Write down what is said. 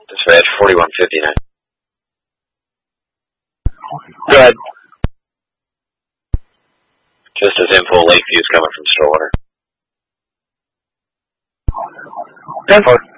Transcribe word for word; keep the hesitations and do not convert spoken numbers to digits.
Dispatch forty-one fifty-nine. Go ahead. Just as info, Lakeview's coming from Stillwater. ten four.